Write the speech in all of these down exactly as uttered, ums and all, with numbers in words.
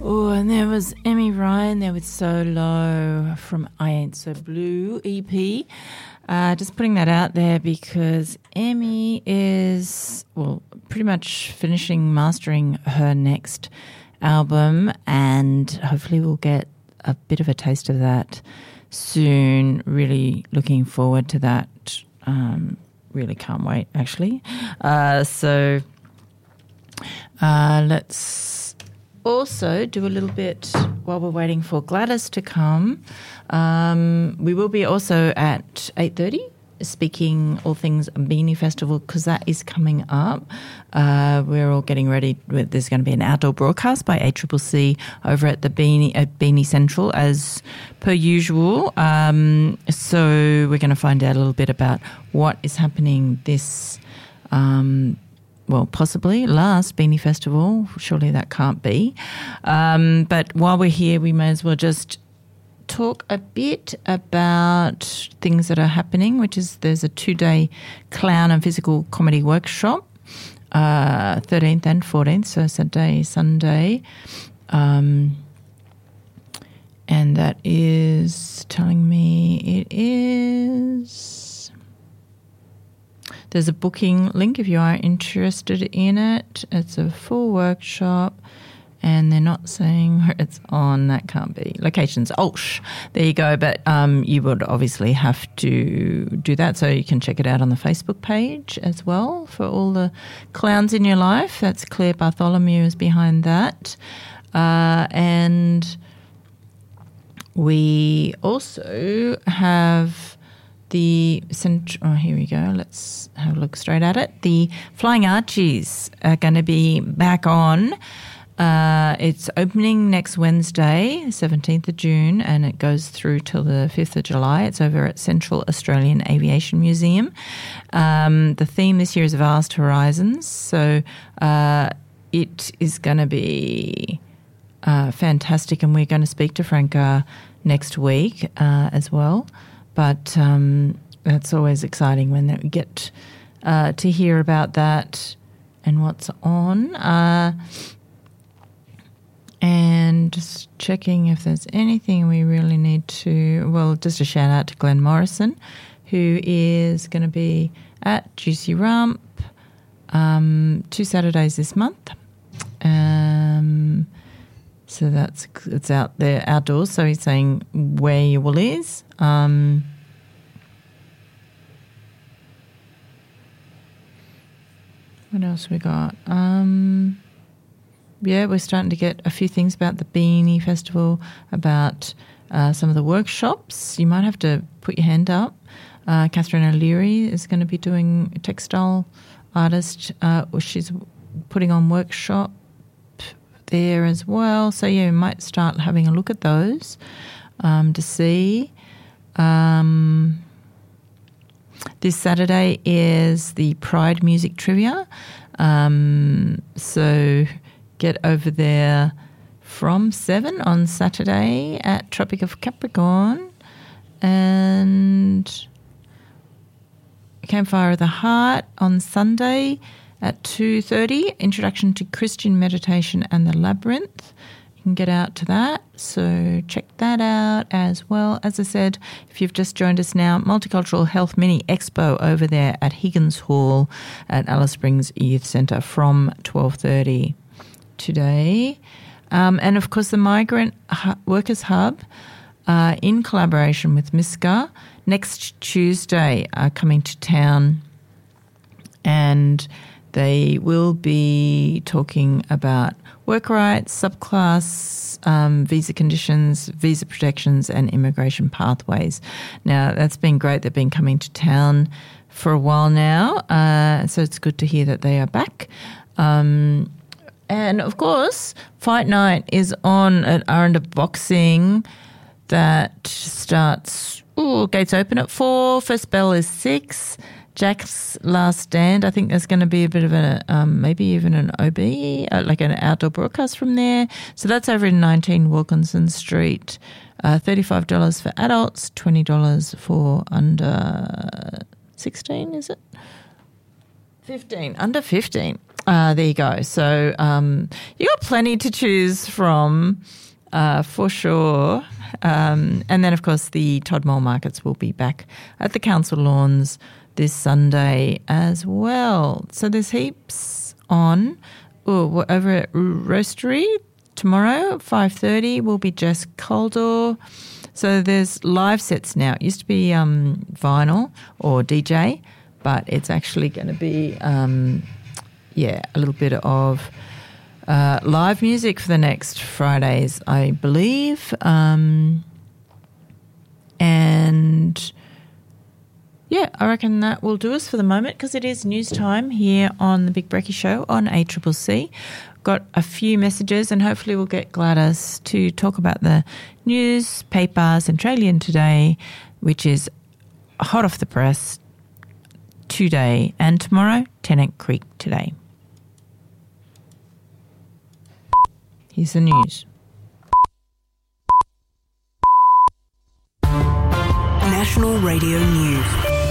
Oh, and there was Emmy Ryan there with So Low from I Ain't So Blue E P. Uh, just putting that out there because Emmy is, well, pretty much finishing mastering her next album, and hopefully we'll get a bit of a taste of that soon. Really looking forward to that. Um, really can't wait, actually. Uh, so uh, let's also do a little bit while we're waiting for Gladys to come. Um, we will be also at eight thirty speaking all things Beanie Festival because that is coming up. Uh, we're all getting ready. There's going to be an outdoor broadcast by A C C C over at the Beanie at Beanie Central as per usual. Um, so we're going to find out a little bit about what is happening this um well, possibly last Beanie Festival. Surely that can't be. Um, but while we're here, we may as well just talk a bit about things that are happening, which is there's a two-day clown and physical comedy workshop, uh, thirteenth and fourteenth, so Saturday, Sunday. Um, and that is telling me it is... There's a booking link if you are interested in it. It's a full workshop and they're not saying where it's on. That can't be. Locations, oh, sh, there you go. But um, you would obviously have to do that, so you can check it out on the Facebook page as well for all the clowns in your life. That's Claire Bartholomew is behind that. Uh, and we also have... The cent- oh, here we go. Let's have a look straight at it. The Flying Archies are going to be back on. Uh, it's opening next Wednesday, seventeenth of June, and it goes through till the fifth of July. It's over at Central Australian Aviation Museum. Um, the theme this year is Vast Horizons, so uh, it is going to be uh, fantastic, and we're going to speak to Franca next week uh, as well. But um, it's always exciting when we get uh, to hear about that and what's on. Uh, and just checking if there's anything we really need to... Well, just a shout out to Glenn Morrison, who is going to be at Juicy Rump um, two Saturdays this month. Um, so that's it's out there outdoors. So he's saying where your wool is. Um, what else we got? Um, yeah, we're starting to get a few things about the Beanie Festival, about uh, some of the workshops. You might have to put your hand up. Uh, Catherine O'Leary is going to be doing a textile artist. Uh, she's putting on workshop there as well. So, yeah, we might start having a look at those um, to see. Um, this Saturday is the Pride Music Trivia. Um, so get over there from seven on Saturday at Tropic of Capricorn. And Campfire of the Heart on Sunday at two thirty, Introduction to Christian Meditation and the Labyrinth. You can get out to that, so check that out as well. As I said, if you've just joined us now, Multicultural Health Mini Expo over there at Higgins Hall at Alice Springs Youth Centre from twelve thirty today. Um, and, of course, the Migrant Workers Hub, uh, in collaboration with M I S C A, next Tuesday are coming to town, and they will be talking about work rights, subclass, um, visa conditions, visa protections, and immigration pathways. Now, that's been great. They've been coming to town for a while now, uh, so it's good to hear that they are back. Um, and, of course, Fight Night is on at Aranda Boxing. That starts, ooh, gates open at four. First bell is six. Jack's Last Stand, I think there's going to be a bit of a, um, maybe even an O B, uh, like an outdoor broadcast from there. So that's over in nineteen Wilkinson Street. Uh, thirty-five dollars for adults, twenty dollars for under sixteen, is it? fifteen, under fifteen. Uh, there you go. So um, you got plenty to choose from uh, for sure. Um, and then, of course, the Todmorden markets will be back at the council lawns this Sunday as well. So there's heaps on. Ooh, we're over at Roastery tomorrow at five thirty will be Jess Coldor. So there's live sets now. It used to be um, vinyl or D J, but it's actually going to be, um, yeah, a little bit of uh, live music for the next Fridays, I believe. Um, and, yeah, I reckon that will do us for the moment because it is news time here on the Big Brekkie Show on A C C C. Got a few messages and hopefully we'll get Gladys to talk about the newspaper Centralian today, which is hot off the press today, and tomorrow Tennant Creek today. Here's the news. National Radio News.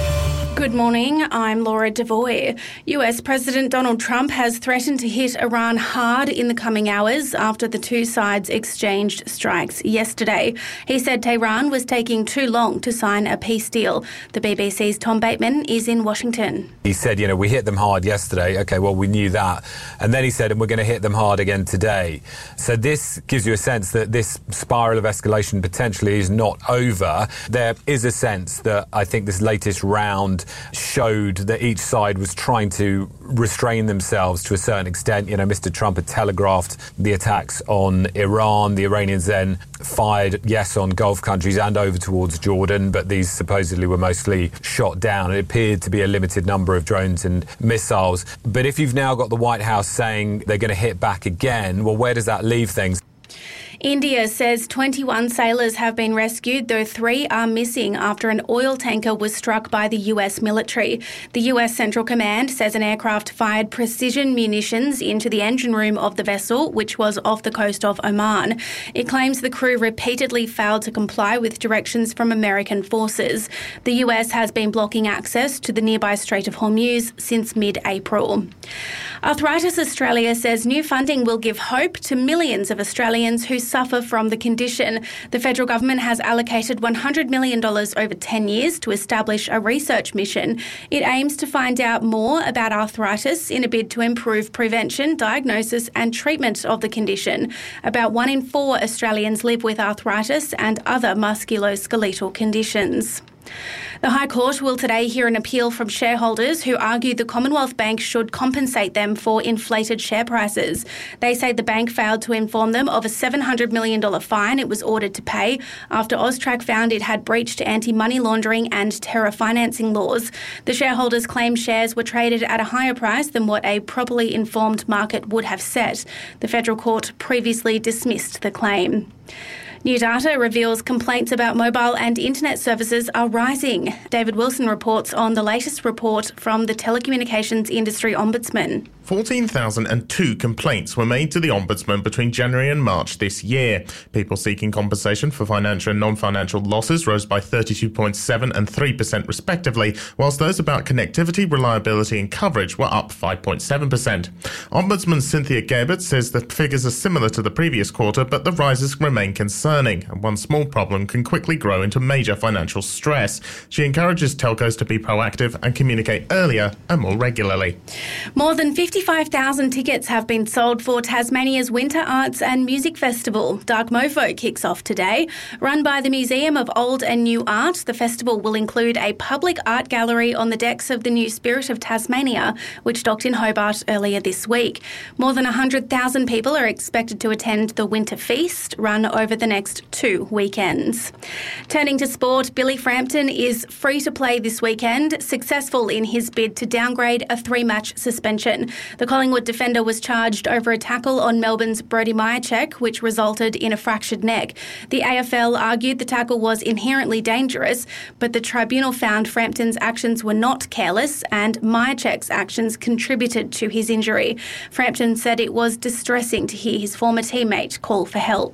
Good morning, I'm Laura Devoy. U S President Donald Trump has threatened to hit Iran hard in the coming hours after the two sides exchanged strikes yesterday. He said Tehran was taking too long to sign a peace deal. The B B C's Tom Bateman is in Washington. He said, you know, we hit them hard yesterday. OK, well, we knew that. And then he said, and we're going to hit them hard again today. So this gives you a sense that this spiral of escalation potentially is not over. There is a sense that I think this latest round showed that each side was trying to restrain themselves to a certain extent. You know, Mister Trump had telegraphed the attacks on Iran. The Iranians then fired, yes, on Gulf countries and over towards Jordan, but these supposedly were mostly shot down. It appeared to be a limited number of drones and missiles. But if you've now got the White House saying they're going to hit back again, well, where does that leave things? India says twenty-one sailors have been rescued, though three are missing after an oil tanker was struck by the U S military. The U S Central Command says an aircraft fired precision munitions into the engine room of the vessel, which was off the coast of Oman. It claims the crew repeatedly failed to comply with directions from American forces. The U S has been blocking access to the nearby Strait of Hormuz since mid-April. Arthritis Australia says new funding will give hope to millions of Australians who suffer from the condition. The federal government has allocated one hundred million dollars over ten years to establish a research mission. It aims to find out more about arthritis in a bid to improve prevention, diagnosis and treatment of the condition. About one in four Australians live with arthritis and other musculoskeletal conditions. The High Court will today hear an appeal from shareholders who argued the Commonwealth Bank should compensate them for inflated share prices. They say the bank failed to inform them of a seven hundred million dollars fine it was ordered to pay after Austrac found it had breached anti-money laundering and terror financing laws. The shareholders claim shares were traded at a higher price than what a properly informed market would have set. The Federal Court previously dismissed the claim. New data reveals complaints about mobile and internet services are rising. David Wilson reports on the latest report from the Telecommunications Industry Ombudsman. fourteen thousand two complaints were made to the Ombudsman between January and March this year. People seeking compensation for financial and non-financial losses rose by thirty-two point seven and three percent respectively, whilst those about connectivity, reliability and coverage were up five point seven percent. Ombudsman Cynthia Gebert says the figures are similar to the previous quarter, but the rises remain concerning, and one small problem can quickly grow into major financial stress. She encourages telcos to be proactive and communicate earlier and more regularly. More than fifty-five thousand tickets have been sold for Tasmania's Winter Arts and Music Festival. Dark Mofo kicks off today. Run by the Museum of Old and New Art, the festival will include a public art gallery on the decks of the new Spirit of Tasmania, which docked in Hobart earlier this week. More than one hundred thousand people are expected to attend the Winter Feast, run over the next two weekends. Turning to sport, Billy Frampton is free to play this weekend, successful in his bid to downgrade a three-match suspension. The Collingwood defender was charged over a tackle on Melbourne's Brody Mihocek, which resulted in a fractured neck. The A F L argued the tackle was inherently dangerous, but the tribunal found Frampton's actions were not careless and Mihocek's actions contributed to his injury. Frampton said it was distressing to hear his former teammate call for help.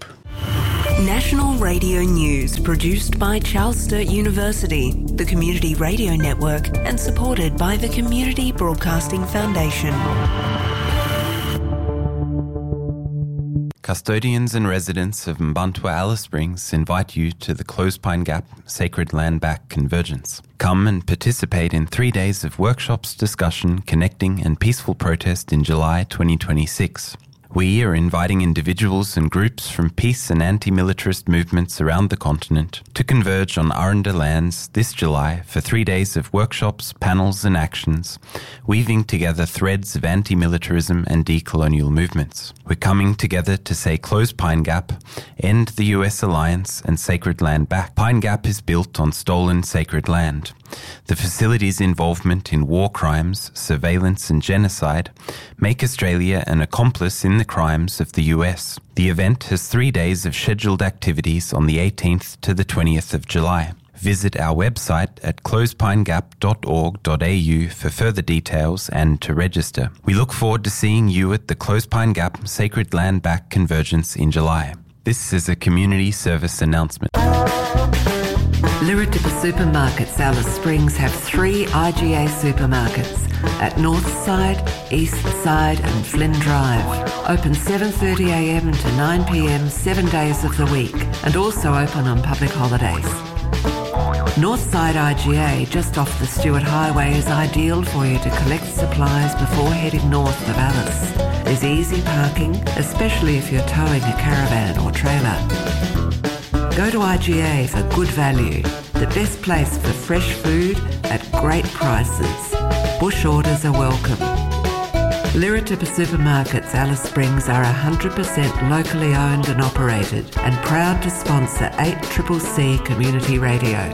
National Radio News, produced by Charles Sturt University, the Community Radio Network, and supported by the Community Broadcasting Foundation. Custodians and residents of Mbantua Alice Springs invite you to the Clothespine Gap Sacred Land Back Convergence. Come and participate in three days of workshops, discussion, connecting and peaceful protest in July twenty twenty-six. We are inviting individuals and groups from peace and anti-militarist movements around the continent to converge on Aranda lands this July for three days of workshops, panels and actions, weaving together threads of anti-militarism and decolonial movements. We're coming together to say close Pine Gap, end the U S alliance and sacred land back. Pine Gap is built on stolen sacred land. The facility's involvement in war crimes, surveillance and genocide make Australia an accomplice in the crimes of the U S. The event has three days of scheduled activities on the eighteenth to the twentieth of July. Visit our website at closepinegap dot org dot a u for further details and to register. We look forward to seeing you at the Closepine Gap Sacred Land Back Convergence in July. This is a community service announcement. Liritipa Supermarkets Alice Springs have three I G A supermarkets at Northside, Eastside and Flynn Drive. Open seven thirty a m to nine p m seven days of the week and also open on public holidays. Northside I G A, just off the Stewart Highway, is ideal for you to collect supplies before heading north of Alice. There's easy parking, especially if you're towing a caravan or trailer. Go to I G A for good value, the best place for fresh food at great prices. Bush orders are welcome. Liritipa Supermarkets Alice Springs are one hundred percent locally owned and operated and proud to sponsor eight C C C Community Radio.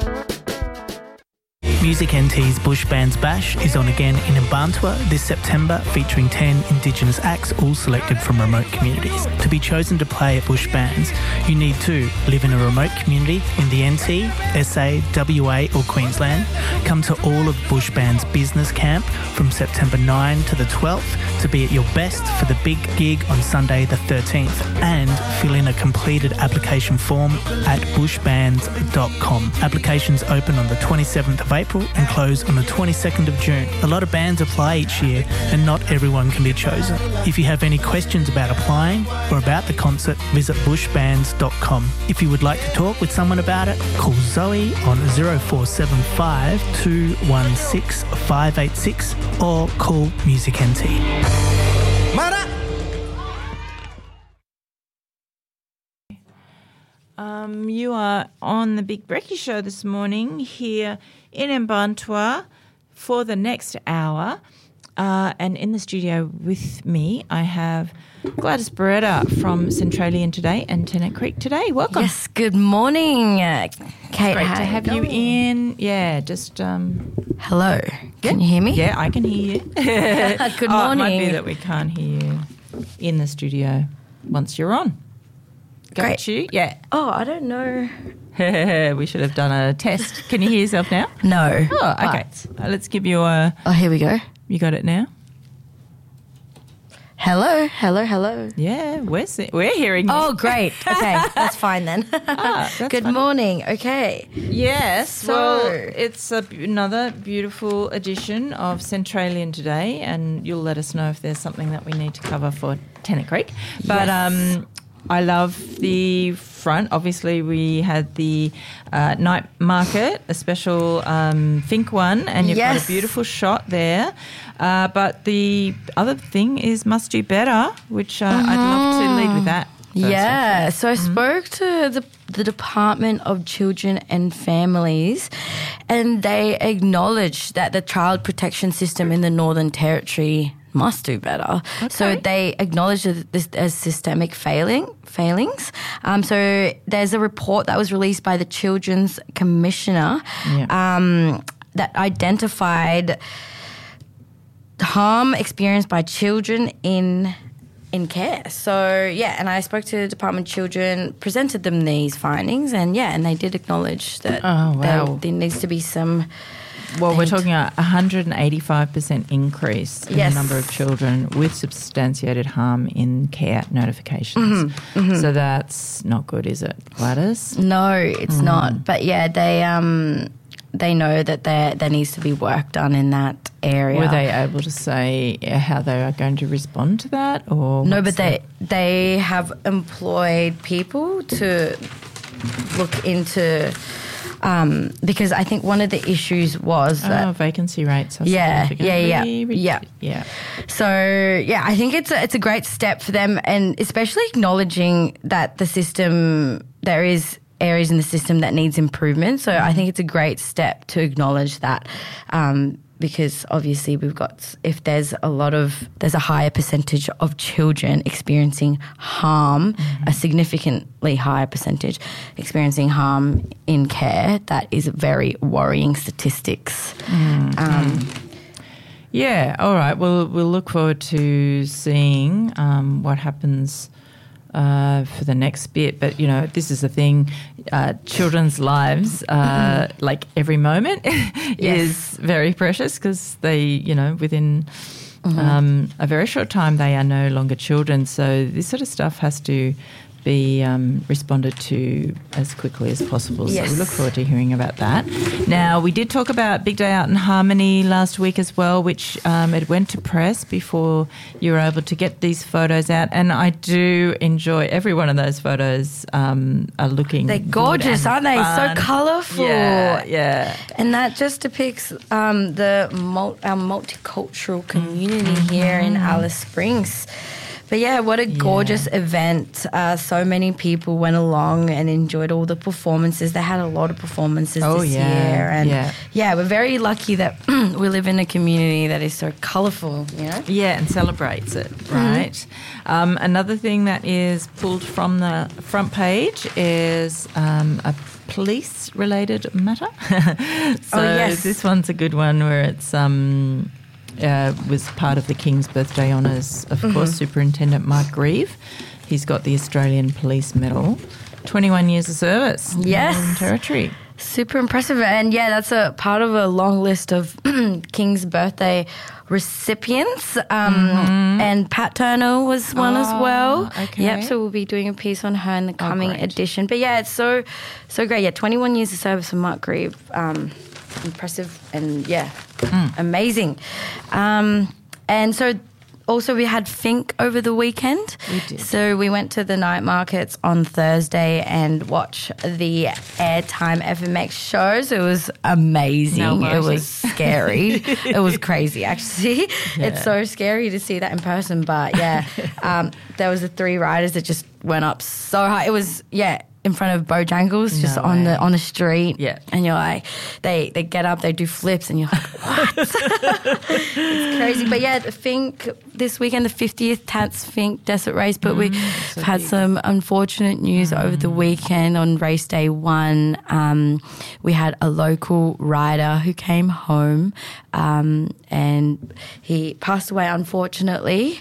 Music N T's Bush Bands Bash is on again in Mbantua this September, featuring ten Indigenous acts, all selected from remote communities. To be chosen to play at Bush Bands, you need to live in a remote community in the N T, S A, W A or Queensland, come to all of Bush Bands Business Camp from September ninth to the twelfth to be at your best for the big gig on Sunday the thirteenth, and fill in a completed application form at bush bands dot com. Applications open on the twenty-seventh of April and close on the twenty-second of June. A lot of bands apply each year and not everyone can be chosen. If you have any questions about applying or about the concert, visit bush bands dot com. If you would like to talk with someone about it, call Zoe on zero four seven five two one six five eight six or call Music N T. Um, you are on the Big Brekkie Show this morning here in Mbantua for the next hour. Uh, and in the studio with me, I have Gladys Beretta from Centralian Today and Tennant Creek Today. Welcome. Yes, good morning, uh, Kate. Great how to have you in. Yeah, just... Um, Hello. Can yeah, you hear me? Yeah, I can hear you. Good oh, morning. It might be that we can't hear you in the studio once you're on. Got Great. you? Yeah. Oh, I don't know. We should have done a test. Can you hear yourself now? No. Oh, okay. Uh, let's give you a... Oh, here we go. You got it now? Hello, hello, hello. Yeah, we're see- we're hearing you. Oh, great. Okay, that's fine then. Ah, that's Good funny. morning. Okay. Yes, So- well, it's a, another beautiful edition of Centralian Today, and you'll let us know if there's something that we need to cover for Tennant Creek. But Yes. um, I love the front. Obviously, we had the uh, night market, a special um, Fink one, and you've got Yes. a beautiful shot there. Uh, but the other thing is Must Do Better, which uh, I'd love to lead with that. first, Yeah, actually. so I spoke to the, the Department of Children and Families, and they acknowledged that the child protection system in the Northern Territory must do better. So they acknowledge that this as systemic failing failings. Um, so there's a report that was released by the Children's Commissioner Yeah. um, that identified harm experienced by children in in care. So yeah, and I spoke to the Department of Children, presented them these findings, and yeah, and they did acknowledge that Oh, wow. there, there needs to be some. Well, we're And- talking a one hundred eighty-five percent increase in Yes. the number of children with substantiated harm in care notifications. Mm-hmm, So that's not good, is it, Gladys? No, it's Mm. not. But yeah, they um they know that there there needs to be work done in that area. Were they able to say how they are going to respond to that? Or no, but they the... they have employed people to look into. Um, because I think one of the issues was that oh, vacancy rates are yeah, significantly yeah, yeah, reduced. yeah, yeah. So yeah, I think it's a, it's a great step for them, and especially acknowledging that the system there is areas in the system that needs improvement. So I think it's a great step to acknowledge that. Um, because obviously we've got, if there's a lot of, there's a higher percentage of children experiencing harm, mm-hmm. a significantly higher percentage experiencing harm in care, that is very worrying statistics. Mm-hmm. Um, yeah, all right. Well, we'll look forward to seeing um, what happens Uh, for the next bit. But, you know, this is the thing, uh, children's lives, uh, mm-hmm. like every moment yes. is very precious because they, you know, within mm-hmm. um, a very short time they are no longer children. So this sort of stuff has to be um, responded to as quickly as possible. Yes. So we look forward to hearing about that. Now, we did talk about Big Day Out in Harmony last week as well, which um, it went to press before you were able to get these photos out. And I do enjoy every one of those photos um, are looking They're gorgeous, aren't they? Fun. So colourful. Yeah, yeah. And that just depicts um, the mul- our multicultural community mm-hmm. here in Alice Springs. But yeah, what a gorgeous yeah. event. Uh, so many people went along and enjoyed all the performances. They had a lot of performances oh, this yeah. year. And yeah. yeah, we're very lucky that we live in a community that is so colourful, you know? Yeah, and celebrates it, right? Mm-hmm. Um, another thing that is pulled from the front page is um, a police-related matter. so oh, yes. this one's a good one where it's... Um, Uh, was part of the King's Birthday Honours, of mm-hmm. course, Superintendent Mark Grieve. He's got the Australian Police Medal. twenty-one years of service. Yes. In Territory. Super impressive. And yeah, that's a part of a long list of King's Birthday recipients. Um, mm-hmm. And Pat Turner was one oh, as well. Okay. Yep, so we'll be doing a piece on her in the coming oh, edition. But yeah, it's so, so great. Yeah, twenty-one years of service for Mark Grieve. Um, impressive and, yeah, mm. amazing. Um, and so also we had Fink over the weekend. We did. So we went to the night markets on Thursday and watched the Airtime F M X shows. It was amazing. No, it was scary. It was crazy, actually. Yeah. It's so scary to see that in person. But, yeah, um, there was the three riders that just went up so high. It was, yeah, in front of Bojangles, just no on the on the street. Yeah. And you're like, they, they get up, they do flips, and you're like, what? It's crazy. But yeah, Fink, this weekend, the fiftieth Tats Fink Desert Race, but mm, we've so had big. some unfortunate news mm. over the weekend on race day one. Um, we had a local rider who came home um, and he passed away, unfortunately.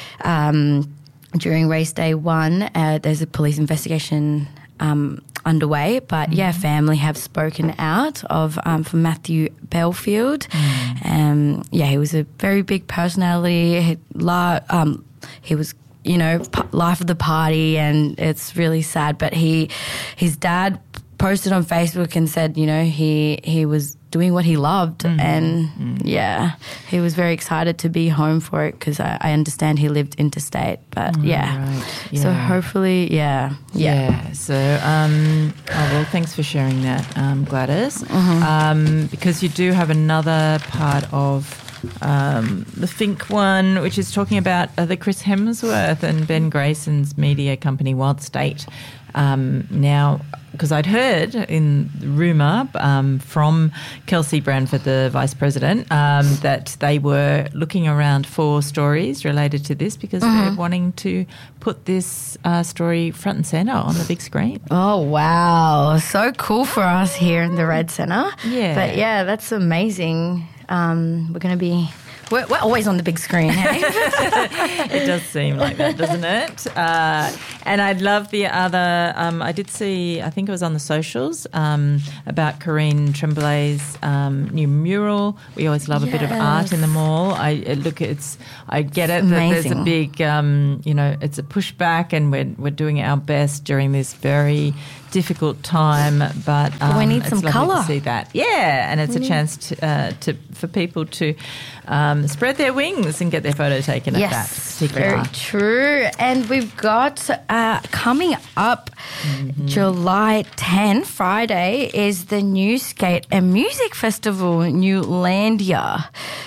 Um, during race day one, uh, there's a police investigation Um, underway, but mm-hmm. yeah, family have spoken out of um, for Matthew Belfield. Mm. Um, yeah, he was a very big personality. He, um, he was, you know, p- life of the party, and it's really sad. But he, his dad posted on Facebook and said, you know, he he was doing what he loved, mm-hmm. and mm-hmm. yeah, he was very excited to be home for it because I, I understand he lived interstate. But oh, yeah. Right. yeah, so hopefully, yeah, yeah. yeah. So, um, oh well, thanks for sharing that, um, Gladys. Mm-hmm. Um, because you do have another part of um, the Fink one, which is talking about uh, the Chris Hemsworth and Ben Grayson's media company, Wild State. Um, now, because I'd heard in rumour um, from Kelsey Branford, the Vice President, um, that they were looking around for stories related to this because mm-hmm. they're wanting to put this uh, story front and centre on the big screen. Oh, wow. So cool for us here in the Red Centre. Yeah. But, yeah, that's amazing. Um, we're going to be... We're, we're always on the big screen, hey? It does seem like that, doesn't it? Uh, And I love the other, um, I did see, I think it was on the socials, um, about Corinne Tremblay's um, new mural. We always love yes. a bit of art in the mall. I uh, look, it's, I get it that there's a big, um, you know, it's a pushback and we're, we're doing our best during this very difficult time, but um, we need it's some lovely colour. to see that. Yeah, and it's a chance to, uh, to for people to um, spread their wings and get their photo taken yes, at that particular. Very true. And we've got uh, coming up mm-hmm. July tenth, Friday, is the New Skate and Music Festival Newlandia.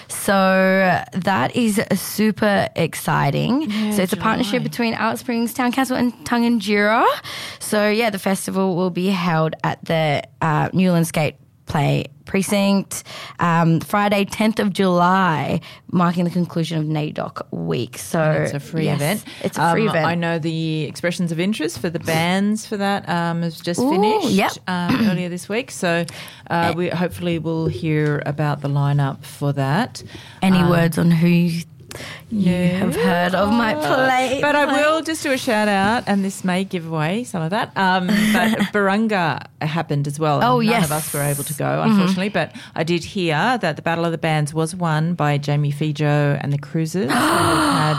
So that is super exciting. Yeah, so it's July. a partnership between Alice Springs Town Council and Tunganjira. So yeah, the festival will be held at the uh, Newland Skate Play Precinct um, Friday, tenth of July, marking the conclusion of NAIDOC week. So and it's a free yes, event. It's a free um, event. I know the expressions of interest for the bands for that um, has just Ooh, finished yep. um, earlier this week. So uh, we hopefully will hear about the lineup for that. Any um, words on who you You yeah. have heard of my play. But I play. will just do a shout out, and this may give away some of that. Um, but Barunga happened as well. Oh, None yes. of us were able to go, unfortunately. Mm-hmm. But I did hear that the Battle of the Bands was won by Jamie Fijo and the Cruisers. who had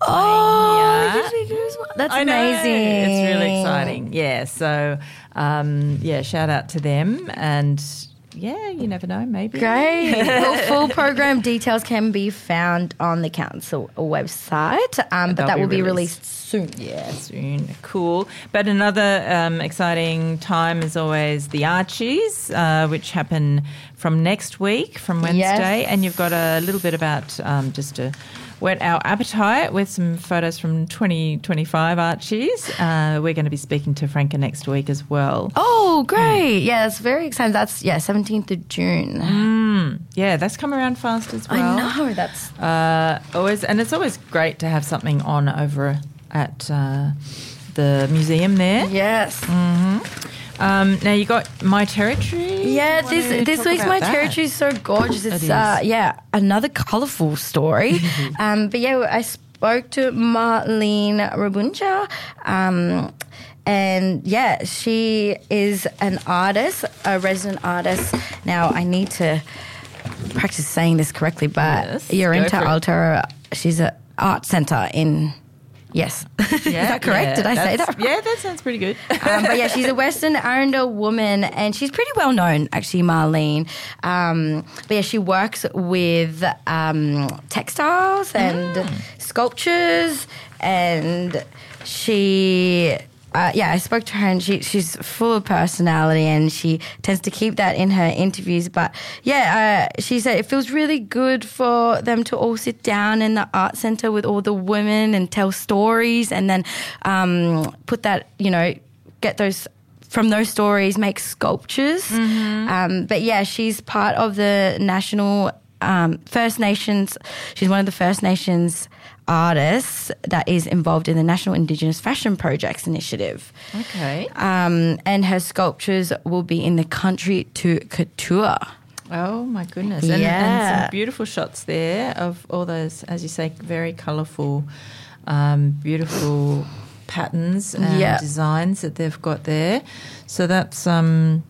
oh, here. that's I know. amazing. It's really exciting. Yeah, so, um, yeah, shout out to them. And yeah, you never know, maybe. Great. Well, full program details can be found on the council website, um, but They'll that be will be released. released soon. Yeah, soon. Cool. But another um, exciting time is always the Archies, uh, which happen from next week, from Wednesday. Yes. And you've got a little bit about um, just to whet our appetite with some photos from twenty twenty-five Archies. Uh, we're going to be speaking to Franca next week as well. Oh, great. Mm. Yeah, that's very exciting. That's, yeah, seventeenth of June. Mm. Yeah, that's come around fast as well. I know. That's uh, always, and it's always great to have something on over at uh, the museum there. Yes. Mm-hmm. Um, now you got My Territory. Yeah, this this week's My that? Territory is so gorgeous. It's it uh, yeah another colourful story. um, but yeah, I spoke to Marlene Rabunja, um, and yeah, she is an artist, a resident artist. Now I need to practice saying this correctly, but yes, Llorente Alto, she's an art centre in. Yes. Yeah, Is that correct? Yeah, Did I say that right? Yeah, that sounds pretty good. um, but yeah, she's a Western Arundel woman and she's pretty well known, actually, Marlene. Um, but yeah, she works with um, textiles and mm. sculptures, and she... Uh, yeah, I spoke to her and she, she's full of personality and she tends to keep that in her interviews. But yeah, uh, she said it feels really good for them to all sit down in the art centre with all the women and tell stories and then um, put that, you know, get those, from those stories, make sculptures. Mm-hmm. Um, but yeah, she's part of the National um, First Nations, she's one of the First Nations artists that is involved in the National Indigenous Fashion Projects Initiative. Okay. Um, and her sculptures will be in the Country to Couture. Oh, my goodness. And, yeah. and some beautiful shots there of all those, as you say, very colourful, um, beautiful patterns and yeah. designs that they've got there. So that's... Um,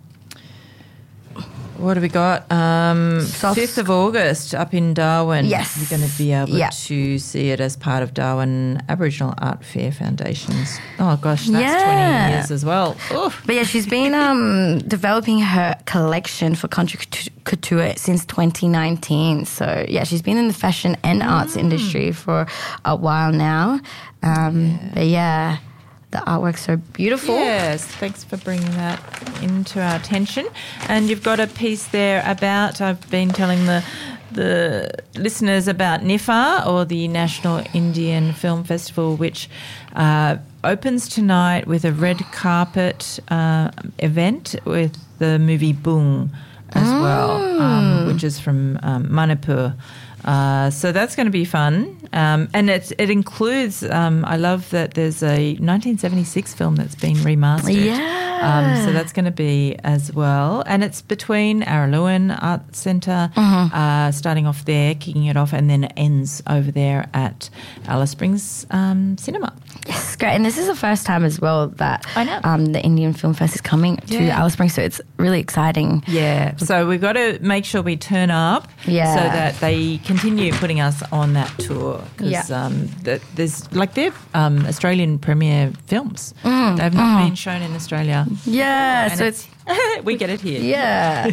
what have we got? Um, fifth of August up in Darwin. Yes. You're going to be able yeah. to see it as part of Darwin Aboriginal Art Fair Foundations. Oh, gosh, that's yeah. twenty years as well. Oof. But yeah, she's been um, developing her collection for Country Couture since twenty nineteen. So yeah, she's been in the fashion and mm. arts industry for a while now. Um, yeah. But yeah... The artwork's so beautiful. Yes, thanks for bringing that into our attention. And you've got a piece there about, I've been telling the the listeners about N I F A, or the National Indian Film Festival, which uh, opens tonight with a red carpet uh, event with the movie Boong as mm. well, um, which is from um, Manipur. Uh, so that's going to be fun. Um, and it, it includes, um, I love that there's a nineteen seventy-six film that's been remastered. Yeah. Um, so that's going to be as well. And it's between Araluen Art Centre, Mm-hmm. uh, starting off there, kicking it off, and then it ends over there at Alice Springs um, Cinema. Yes, great. And this is the first time as well that I know. Um, the Indian Film Fest is coming to Yeah. Alice Springs, so it's really exciting. Yeah, so we've got to make sure we turn up Yeah. so that they continue putting us on that tour. Because Yeah. um, the, there's, like, they're um, Australian premiere films. Mm, They've not been shown in Australia. Yeah, And so it's, we get it here. yeah.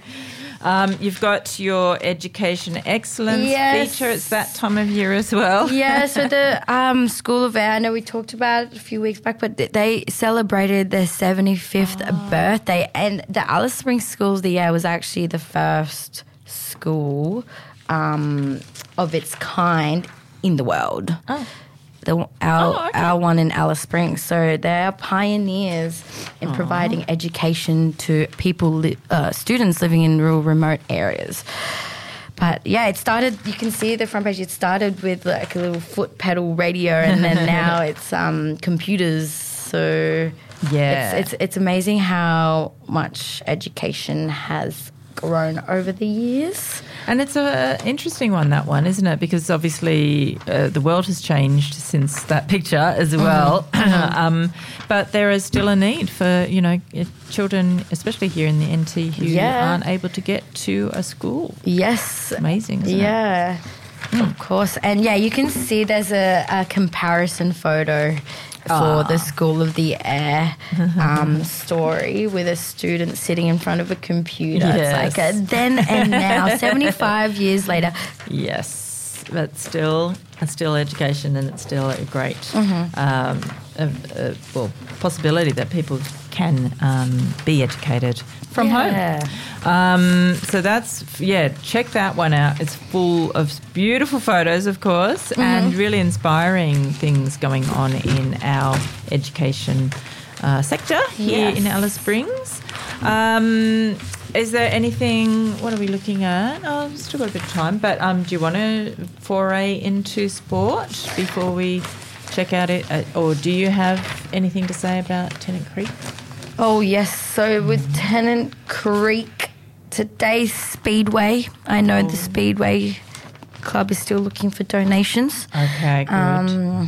Um, you've got your education excellence Yes. feature. It's that time of year as well. Yeah, so the um, School of Air, I know we talked about it a few weeks back, but th- they celebrated their seventy-fifth birthday, and the Alice Springs School of the Air was actually the first school um, of its kind in the world. Oh. The, our, Oh, okay. our one in Alice Springs. So they are pioneers in providing education to people, li- uh, students living in rural, remote areas. But yeah, it started, you can see the front page, it started with like a little foot pedal radio, and then now it's um, computers. So Yeah. it's, it's, it's amazing how much education has grown over the years. And it's a interesting one, that one, isn't it? Because obviously uh, the world has changed since that picture as well. um, but there is still a need for, you know, children, especially here in the N T, who Yeah. aren't able to get to a school. Yes. Amazing, isn't it? Yeah, of course. And yeah, you can see there's a, a comparison photo for the School of the Air um, story with a student sitting in front of a computer. Yes. It's like a then and now, seventy-five years later. Yes, but still, it's still education, and it's still a great Mm-hmm. um, a, a, well, possibility that people can um, be educated from Yeah. home. Um, so that's, yeah, check that one out. It's full of beautiful photos, of course, Mm-hmm. and really inspiring things going on in our education uh, sector here Yes. in Alice Springs. Um, is there anything, what are we looking at? Oh, we've still got a bit of time, but um, do you want to foray into sport before we check out it? Uh, or do you have anything to say about Tennant Creek? Oh, yes. So with Tennant Creek, today's Speedway, I know the Speedway Club is still looking for donations. Okay, good. Um,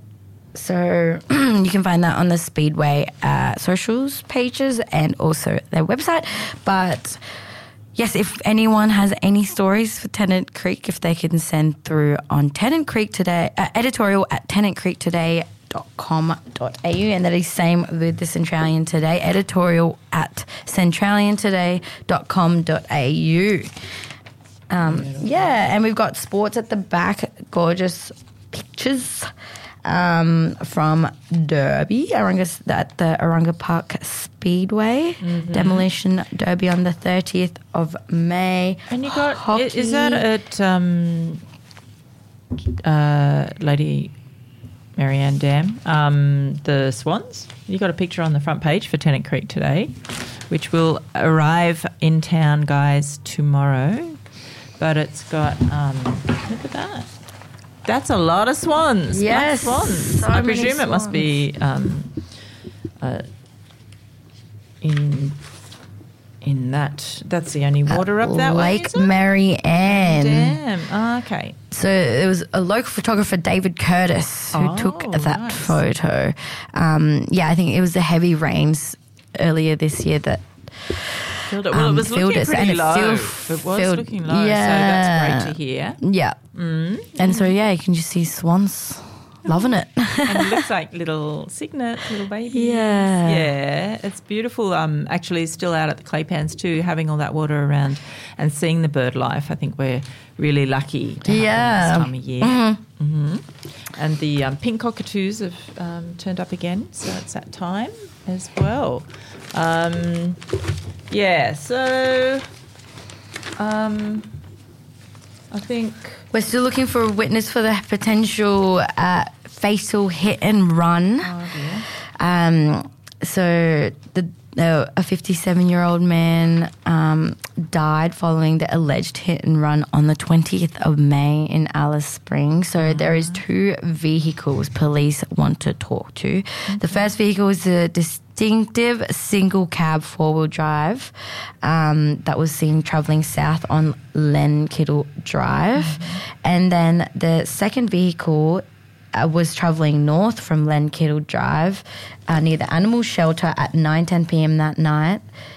so you can find that on the Speedway uh, socials pages and also their website. But yes, if anyone has any stories for Tennant Creek, if they can send through on Tennant Creek Today, uh, editorial at tennant creek today dot com dot a u, and that is same with the Centralian Today, editorial at centralian today dot com dot a u. Um, yeah, and we've got sports at the back, gorgeous pictures um, from Derby, Arunga, at the Arunga Park Speedway, Demolition Derby on the thirtieth of May. And you got, Hockey. is that at um, uh, Lady Marianne Dam, um, the Swans? You got a picture on the front page for Tennant Creek Today, which will arrive in town, guys, tomorrow. But it's got, um, look at that. That's a lot of swans. Yes, Black swans. so I many presume it must be um, uh, in in that. That's the only water up that way. Lake is it? Mary Ann. Damn. Oh, okay. So it was a local photographer, David Curtis, who Oh, took that nice. photo. Um, yeah, I think it was the heavy rains earlier this year that Filled it. Well, um, it was filled looking it, pretty and it low. still It was filled- looking low, yeah. so that's great to hear. Yeah. Mm. And so, yeah, you can just see swans loving it. And it looks like little cygnets, little babies. Yeah. Yeah, it's beautiful. Um, actually, still out at the clay pans too, having all that water around and seeing the bird life. I think we're really lucky to have Yeah. them this time of year. Mm-hmm. And the um, pink cockatoos have um, turned up again, so it's that time as well. Um, yeah, so um, I think... We're still looking for a witness for the potential uh, fatal hit and run. Oh, dear. Um, so the uh, a fifty-seven-year-old man um, died following the alleged hit and run on the twentieth of May in Alice Springs. So mm-hmm. there is two vehicles police want to talk to. Mm-hmm. The first vehicle is a distinctive single cab four-wheel drive um, that was seen travelling south on Len Kittle Drive. Mm-hmm. And then the second vehicle uh, was travelling north from Len Kittle Drive uh, near the animal shelter at nine ten p.m. that night.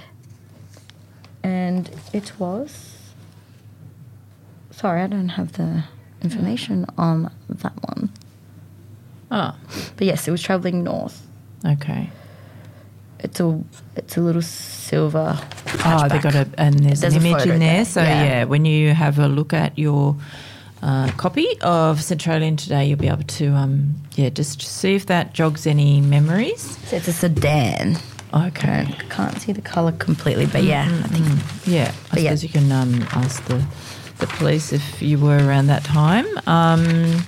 And it was... Sorry, I don't have the information on that one. Oh. But yes, it was travelling north. Okay. It's a it's a little silver hatchback. Oh, they got a and there's, there's an image in there. there. So yeah. yeah, when you have a look at your uh, copy of Centralian Today, you'll be able to um, yeah just see if that jogs any memories. So it's a sedan. Okay, I can't see the colour completely, but yeah, mm-hmm. I think yeah. I yeah. suppose you can um, ask the the police if you were around that time. Um,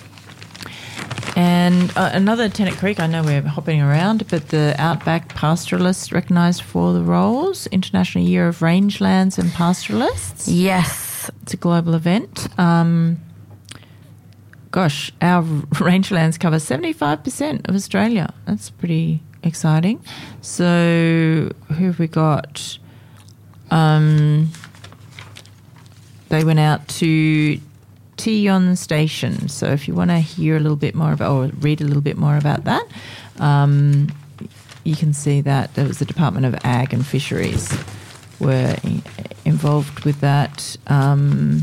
And uh, another Tennant Creek, I know we're hopping around, but the Outback Pastoralists recognised for the roles, International Year of Rangelands and Pastoralists. Yes. It's a global event. Um, gosh, our rangelands cover seventy-five percent of Australia. That's pretty exciting. So who have we got? Um, they went out to Teyon Station. So if you want to hear a little bit more about or read a little bit more about that, um, you can see that there was the Department of Ag and Fisheries were i- involved with that. Um,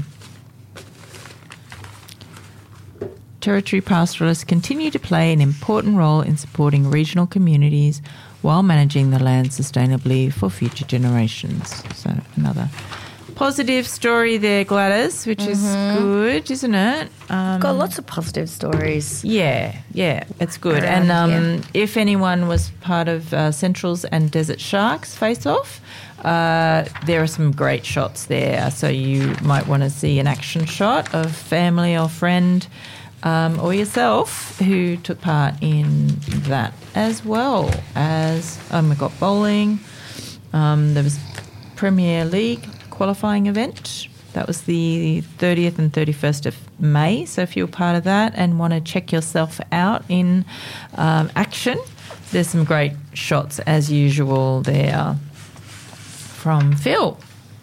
Territory pastoralists continue to play an important role in supporting regional communities while managing the land sustainably for future generations. So another positive story there, Gladys, which is good, isn't it? Um, Got lots of positive stories. Yeah, yeah, it's good. Around, and um, yeah. if anyone was part of uh, Central's and Desert Sharks face-off, uh, there are some great shots there. So you might want to see an action shot of family or friend um, or yourself who took part in that, as well as, um, we got bowling. Um, there was Premier League qualifying event. That was the thirtieth and thirty-first of May. So if you're part of that and want to check yourself out in um, action, there's some great shots as usual there from Phil.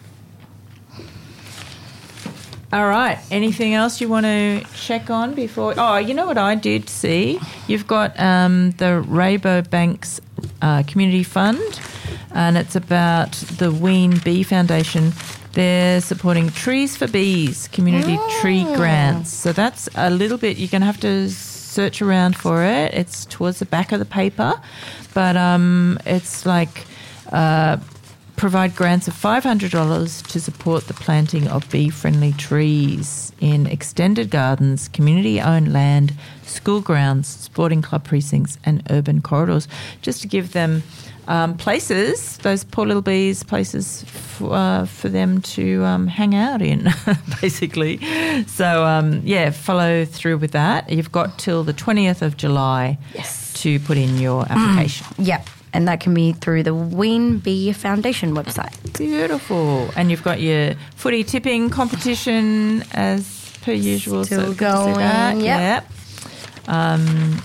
All right. Anything else you want to check on before? Oh, you know what I did see? You've got um, the Rabobank's uh, Community Fund, and it's about the Ween Bee Foundation. They're supporting Trees for Bees, community Oh. tree grants. So that's a little bit, you're going to have to search around for it. It's towards the back of the paper, but um, it's like uh, provide grants of five hundred dollars to support the planting of bee-friendly trees in extended gardens, community-owned land, school grounds, sporting club precincts and urban corridors, just to give them um, places, those poor little bees, places f- uh, for them to um, hang out in, basically. So, um, yeah, follow through with that. You've got till the twentieth of July Yes. to put in your application. Yep. And that can be through the Ween Bee Foundation website. Beautiful. And you've got your footy tipping competition as per usual. Still so good to see going, that. yep. Yep. Um,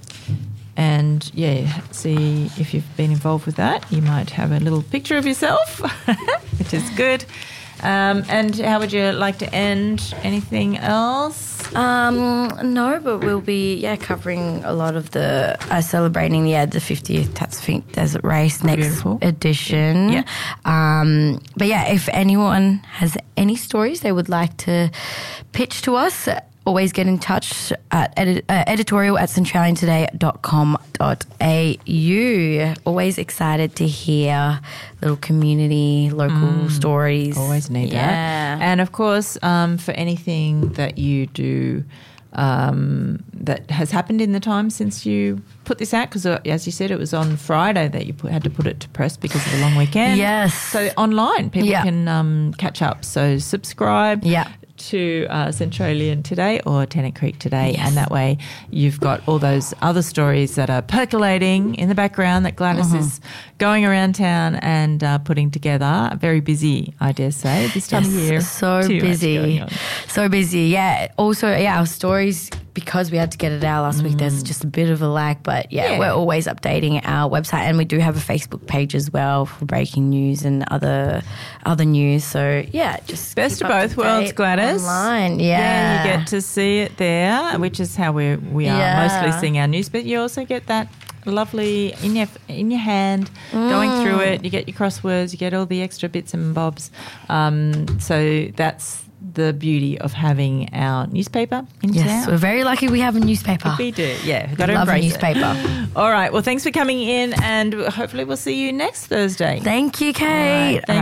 and, yeah, see if you've been involved with that. You might have a little picture of yourself, which is good. Um, and how would you like to end? Anything else? Um, no, but we'll be yeah covering a lot of the uh, celebrating yeah the fiftieth Tatsfink Desert Race next Beautiful. edition. Yeah. Um, but yeah, if anyone has any stories they would like to pitch to us, always get in touch at edit, uh, editorial at centralian today dot com dot a u. Always excited to hear little community, local stories. Always need yeah. that. And, of course, um, for anything that you do um, that has happened in the time since you put this out, because, uh, as you said, it was on Friday that you put, had to put it to press because of the long weekend. Yes. So online, people Yeah. can um, catch up. So subscribe Yeah. to uh, Centralian today or Tennant Creek today, Yes. and that way you've got all those other stories that are percolating in the background that Gladys Mm-hmm. is going around town and uh, putting together. Very busy, I dare say, this time of year. So Too much busy. going on. So busy. Yeah. Also, yeah, our stories, because we had to get it out last week, there's just a bit of a lag. But yeah, Yeah. we're always updating our website, and we do have a Facebook page as well for breaking news and other other news. So yeah, just Best keep of up both to worlds, date Gladys. Online. Yeah. Yeah, you get to see it there, which is how we we are Yeah. mostly seeing our news. But you also get that lovely in your in your hand, going through Mm. it. You get your crosswords, you get all the extra bits and bobs. Um, so that's the beauty of having our newspaper in Yes, town. we're very lucky we have a newspaper. We do, yeah. We've got to Love a embrace newspaper. it. All right. Well, thanks for coming in, and hopefully we'll see you next Thursday. Thank you, Kate. All right, thank